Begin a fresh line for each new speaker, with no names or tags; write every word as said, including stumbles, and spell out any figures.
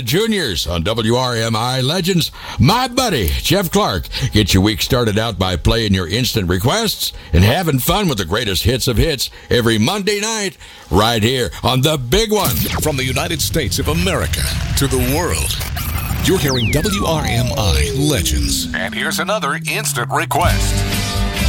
Juniors on W R M I Legends. My buddy, Jeff Clark, get your week started out by playing your instant requests and having fun with the greatest hits of hits every Monday night right here on The Big One.
From the United States of America to the world, you're hearing W R M I Legends.
And here's another instant request.